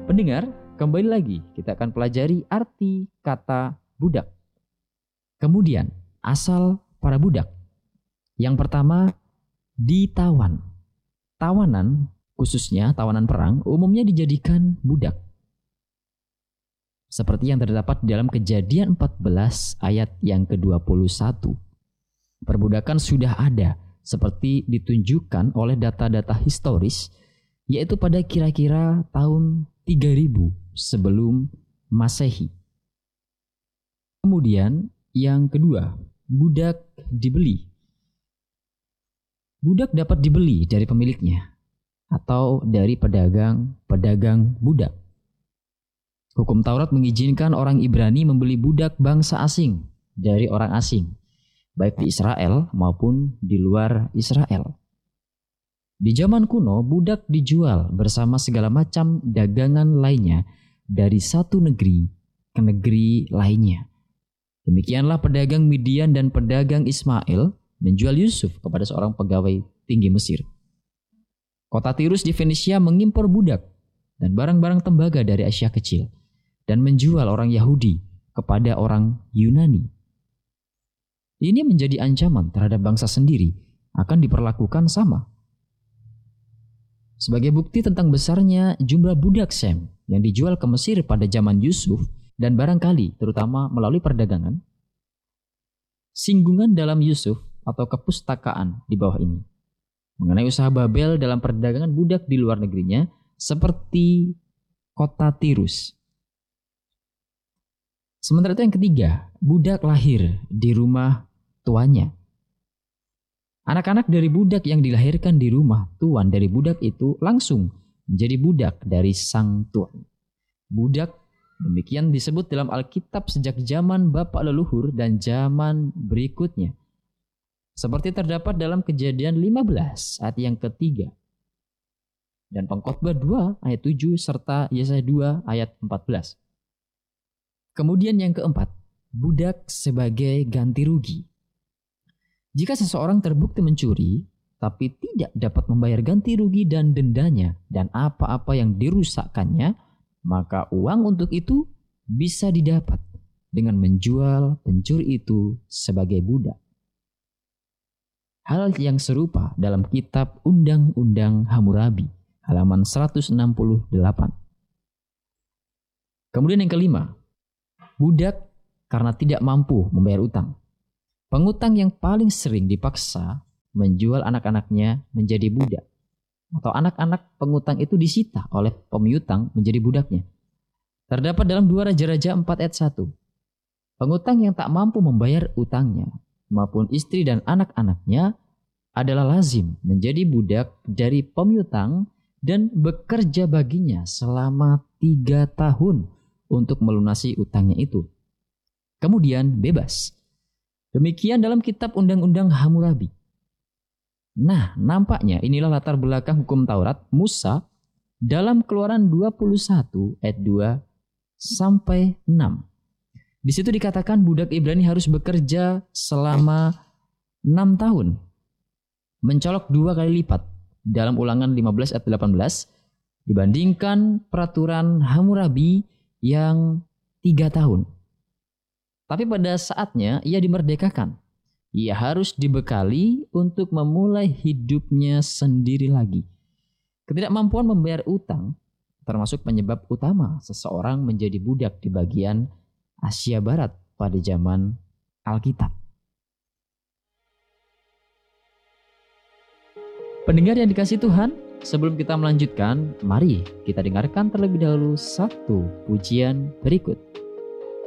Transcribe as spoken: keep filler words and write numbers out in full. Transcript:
Pendengar, kembali lagi kita akan pelajari arti kata budak. Kemudian, asal para budak. Yang pertama, ditawan. Tawanan, khususnya tawanan perang, umumnya dijadikan budak. Seperti yang terdapat dalam Kejadian empat belas ayat yang kedua puluh satu. Perbudakan sudah ada, seperti ditunjukkan oleh data-data historis, yaitu pada kira-kira tahun tiga ribu sebelum Masehi. Kemudian yang kedua, budak dibeli. Budak dapat dibeli dari pemiliknya atau dari pedagang-pedagang budak. Hukum Taurat mengizinkan orang Ibrani membeli budak bangsa asing dari orang asing, baik di Israel maupun di luar Israel. Di zaman kuno, budak dijual bersama segala macam dagangan lainnya dari satu negeri ke negeri lainnya. Demikianlah pedagang Midian dan pedagang Ismail menjual Yusuf kepada seorang pegawai tinggi Mesir. Kota Tirus di Fenisia mengimpor budak dan barang-barang tembaga dari Asia Kecil dan menjual orang Yahudi kepada orang Yunani. Ini menjadi ancaman terhadap bangsa sendiri akan diperlakukan sama. Sebagai bukti tentang besarnya jumlah budak Sem yang dijual ke Mesir pada zaman Yusuf dan barangkali terutama melalui perdagangan, singgungan dalam Yusuf atau kepustakaan di bawah ini mengenai usaha Babel dalam perdagangan budak di luar negerinya seperti kota Tirus. Sementara itu yang ketiga, budak lahir di rumah tuannya. Anak-anak dari budak yang dilahirkan di rumah tuan dari budak itu langsung menjadi budak dari sang tuan. Budak demikian disebut dalam Alkitab sejak zaman bapak leluhur dan zaman berikutnya. Seperti terdapat dalam Kejadian lima belas ayat yang ketiga. Dan Pengkhotbah dua ayat tujuh serta Yesaya dua ayat empat belas. Kemudian yang keempat, budak sebagai ganti rugi. Jika seseorang terbukti mencuri, tapi tidak dapat membayar ganti rugi dan dendanya dan apa-apa yang dirusakkannya, maka uang untuk itu bisa didapat dengan menjual pencuri itu sebagai budak. Hal yang serupa dalam kitab Undang-Undang Hammurabi, halaman seratus enam puluh delapan. Kemudian yang kelima, budak karena tidak mampu membayar utang. Pengutang yang paling sering dipaksa menjual anak-anaknya menjadi budak. Atau anak-anak pengutang itu disita oleh pemiutang menjadi budaknya. Terdapat dalam dua Raja-Raja empat ayat satu. Pengutang yang tak mampu membayar utangnya maupun istri dan anak-anaknya adalah lazim menjadi budak dari pemiutang dan bekerja baginya selama tiga tahun untuk melunasi utangnya itu. Kemudian bebas. Demikian dalam kitab Undang-Undang Hammurabi. Nah, nampaknya inilah latar belakang hukum Taurat Musa dalam Keluaran dua puluh satu ayat dua sampai enam. Di situ dikatakan budak Ibrani harus bekerja selama enam tahun. Mencolok dua kali lipat dalam Ulangan lima belas ayat delapan belas dibandingkan peraturan Hammurabi yang tiga tahun. Tapi pada saatnya ia dimerdekakan. Ia harus dibekali untuk memulai hidupnya sendiri lagi. Ketidakmampuan membayar utang termasuk penyebab utama seseorang menjadi budak di bagian Asia Barat pada zaman Alkitab. Pendengar yang dikasihi Tuhan, sebelum kita melanjutkan, mari kita dengarkan terlebih dahulu satu pujian berikut.